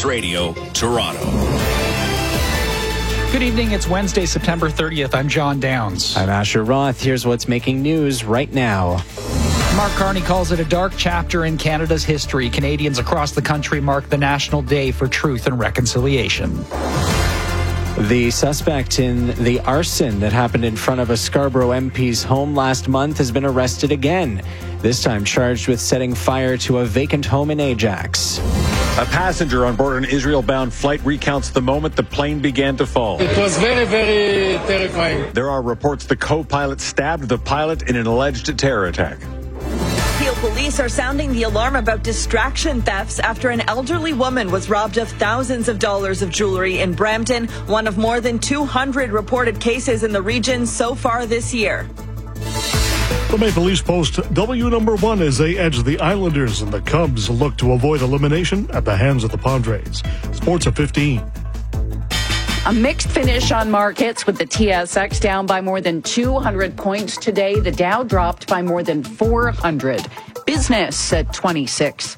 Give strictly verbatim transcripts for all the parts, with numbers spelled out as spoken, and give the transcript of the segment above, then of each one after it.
News Radio, Toronto. Good evening. It's Wednesday, September thirtieth. I'm John Downs. I'm Asher Roth. Here's what's making news right now. Mark Carney calls it a dark chapter in Canada's history. Canadians across the country mark the National Day for Truth and Reconciliation. The suspect in the arson that happened in front of a Scarborough M P's home last month has been arrested again, this time charged with setting fire to a vacant home in Ajax. A passenger on board an Israel-bound flight recounts the moment the plane began to fall. It was very, very terrifying. There are reports the co-pilot stabbed the pilot in an alleged terror attack. Peel police are sounding the alarm about distraction thefts after an elderly woman was robbed of thousands of dollars of jewelry in Brampton, one of more than two hundred reported cases in the region so far this year. The Maple Leafs post W number one as they edge the Islanders, and the Cubs look to avoid elimination at the hands of the Padres. Sports at fifteen. A mixed finish on markets with the T S X down by more than two hundred points today. The Dow dropped by more than four hundred. Business at twenty-six.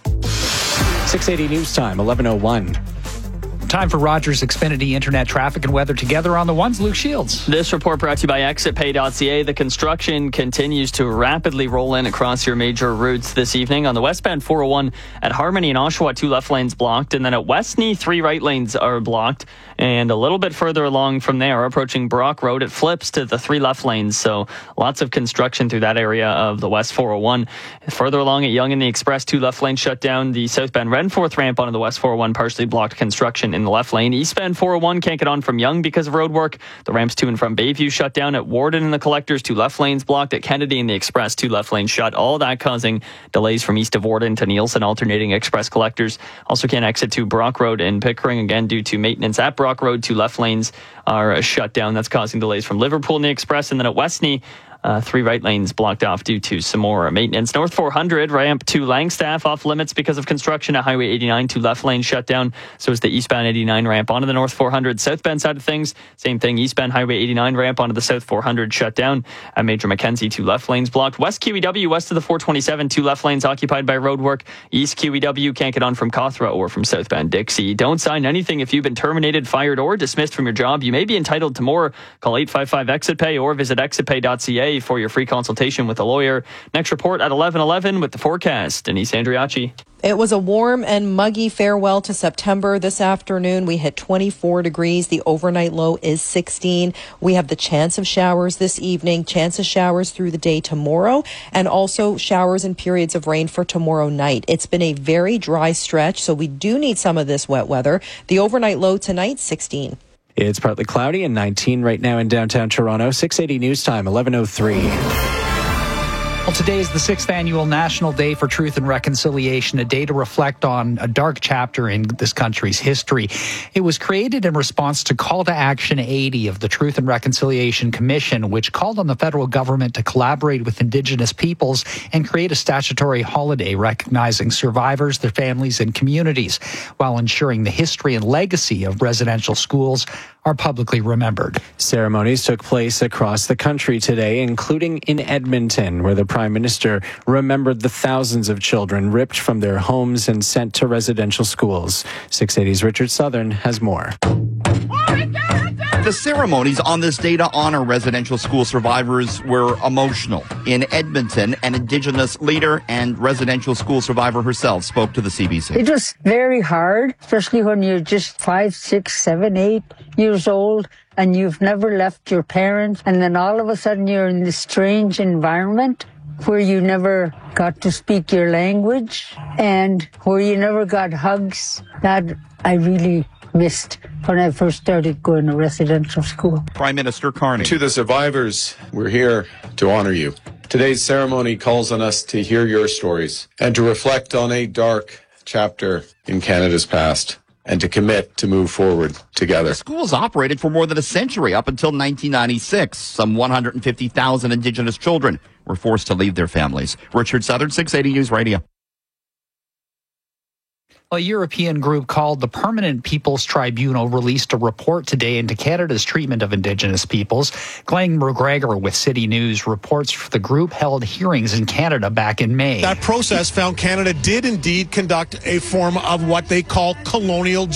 six eighty News Time, eleven oh one. Time for Rogers Xfinity Internet traffic and weather together on the ones. Luke Shields. This report brought to you by exit pay dot c a. The construction continues to rapidly roll in across your major routes this evening. On the westbound four oh one at Harmony and Oshawa, two left lanes blocked. And then at Westney, three right lanes are blocked. And a little bit further along from there, approaching Brock Road, it flips to the three left lanes. So lots of construction through that area of the West four oh one. Further along at Yonge and the Express, two left lanes shut down. The southbound Renforth ramp onto the West four oh one partially blocked construction in the left lane. Eastbound four oh one can't get on from Yonge because of road work. The ramps to and from Bayview shut down. At Warden and the Collectors, two left lanes blocked. At Kennedy and the Express, two left lanes shut. All that causing delays from east of Warden to Nielsen, alternating Express Collectors. Also can't exit to Brock Road in Pickering, again due to maintenance at Brock Road. Two left lanes are shut down. That's causing delays from Liverpool and the Express. And then at Westney, Uh, three right lanes blocked off due to some more maintenance. North four hundred, ramp to Langstaff off limits because of construction. At Highway eighty-nine, two left lanes shut down. So is the eastbound eighty-nine ramp onto the North four hundred. Southbound side of things, same thing. Eastbound Highway eighty-nine ramp onto the South four hundred shut down. At Major Mackenzie, two left lanes blocked. West Q E W, west of the four twenty-seven, two left lanes occupied by road work. East Q E W can't get on from Cawthra or from southbound Dixie. Don't sign anything if you've been terminated, fired, or dismissed from your job. You may be entitled to more. Call eight five five exit pay or visit exit pay dot c a for your free consultation with a lawyer. Next report at eleven eleven with the forecast. Denise Andriachi. It was a warm and muggy farewell to September. This afternoon, we hit twenty-four degrees. The overnight low is sixteen. We have the chance of showers this evening, chance of showers through the day tomorrow, and also showers and periods of rain for tomorrow night. It's been a very dry stretch, so we do need some of this wet weather. The overnight low tonight, sixteen. It's partly cloudy and nineteen right now in downtown Toronto. six eighty News Time, eleven oh three. Well, today is the sixth annual National Day for Truth and Reconciliation, a day to reflect on a dark chapter in this country's history. It was created in response to Call to Action eighty of the Truth and Reconciliation Commission, which called on the federal government to collaborate with Indigenous peoples and create a statutory holiday recognizing survivors, their families, and communities, while ensuring the history and legacy of residential schools are publicly remembered. Ceremonies took place across the country today, including in Edmonton, where the Prime Minister remembered the thousands of children ripped from their homes and sent to residential schools. six eighty's Richard Southern has more. The ceremonies on this day to honor residential school survivors were emotional. In Edmonton, an Indigenous leader and residential school survivor herself spoke to the C B C. It was very hard, especially when you're just five, six, seven, eight years old and you've never left your parents. And then all of a sudden you're in this strange environment where you never got to speak your language and where you never got hugs. That I really missed when I first started going to residential school. Prime Minister Carney. To the survivors, we're here to honor you. Today's ceremony calls on us to hear your stories and to reflect on a dark chapter in Canada's past and to commit to move forward together. The schools operated for more than a century, up until nineteen ninety-six. Some one hundred fifty thousand Indigenous children were forced to leave their families. Richard Southern, six eighty News Radio. A European group called the Permanent Peoples Tribunal released a report today into Canada's treatment of Indigenous peoples. Glenn McGregor with City News reports the group held hearings in Canada back in May. That process found Canada did indeed conduct a form of what they call colonial